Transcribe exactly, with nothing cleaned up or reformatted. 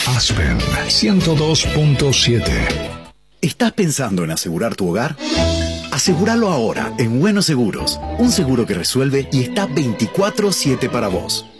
Aspen ciento dos punto siete. ¿Estás pensando en asegurar tu hogar? Asegúralo ahora en Buenos Seguros, un seguro que resuelve y está veinticuatro siete para vos.